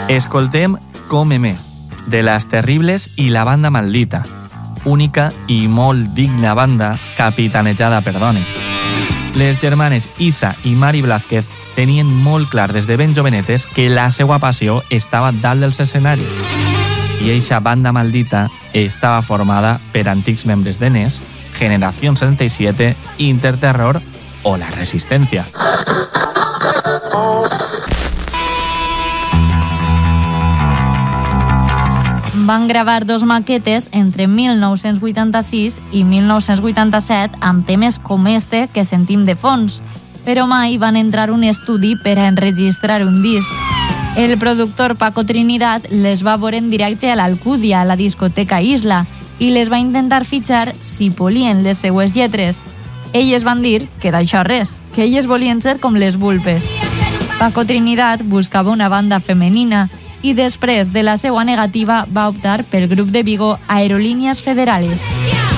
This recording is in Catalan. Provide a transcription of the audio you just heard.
Escoltem Cómeme, de Las Terribles i la banda Maldita, única i molt digna banda capitanejada per dones. Les germanes Isa i Mari Blázquez tenien molt clar des de ben jovenetes que la seva passió estava dalt dels escenaris. I eixa banda Maldita estava formada per antics membres de NES, Generación 77, Interterror o La Resistencia. Van gravar 2 maquetes entre 1986 i 1987 amb temes com este que sentim de fons, però mai van entrar a un estudi per a enregistrar un disc. El productor Paco Trinidad les va veure en directe a l'Alcúdia, a la discoteca Isla, i les va intentar fitxar si polien les seues lletres. Elles van dir que d'això res, que elles volien ser com les Vulpes. Paco Trinidad buscava una banda femenina i després de la seva negativa va optar pel grup de Vigo Aerolíneas Federales.